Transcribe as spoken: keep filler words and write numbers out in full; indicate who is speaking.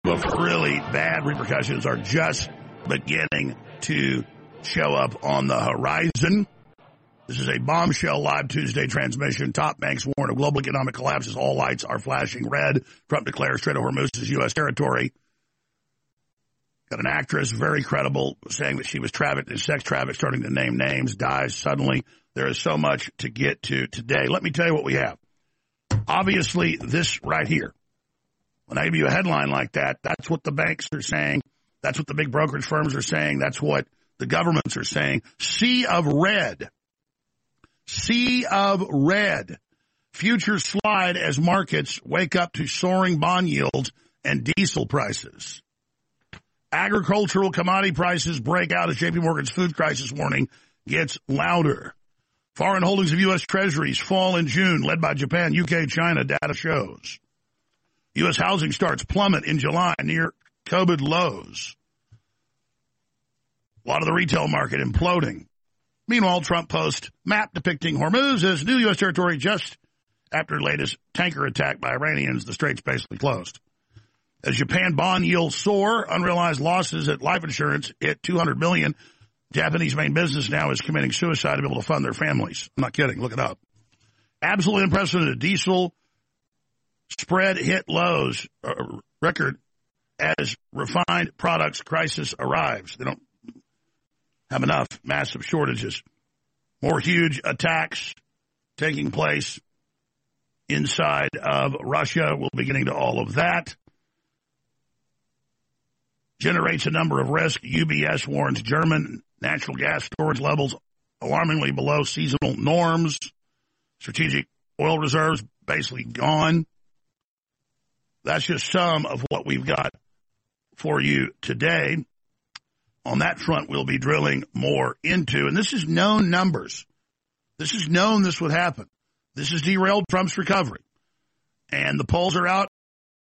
Speaker 1: Really bad repercussions are just beginning to show up on the horizon. This is a bombshell live Tuesday transmission. Top banks warn of global economic collapse as all lights are flashing red. Trump declares Strait of Hormuz is U S territory. Got an actress, very credible, saying that she was trafficked and sex trafficked, starting to name names, dies suddenly. There is so much to get to today. Let me tell you what we have. Obviously, this right here. When I give you a headline like that, that's what the banks are saying. That's what the big brokerage firms are saying. That's what the governments are saying. Sea of red. Sea of red. Futures slide as markets wake up to soaring bond yields and diesel prices. Agricultural commodity prices break out as J P Morgan's food crisis warning gets louder. Foreign holdings of U S Treasuries fall in June, led by Japan, U K, China, data shows. U S housing starts plummet in July near COVID lows. A lot of the retail market imploding. Meanwhile, Trump posts map depicting Hormuz as new U S territory just after latest tanker attack by Iranians. The strait's basically closed. As Japan bond yields soar, unrealized losses at life insurance hit two hundred million dollars. Japanese main business now is committing suicide to be able to fund their families. I'm not kidding. Look it up. Absolutely unprecedented. Diesel spread hit lows, uh, record as refined products crisis arrives. They don't have enough. Massive shortages. More huge attacks taking place inside of Russia. We'll be getting to all of that. Generates a number of risks. U B S warns German natural gas storage levels alarmingly below seasonal norms. Strategic oil reserves basically gone. That's just some of what we've got for you today. On that front, we'll be drilling more into, and this is known numbers. This is known this would happen. This has derailed Trump's recovery. And the polls are out.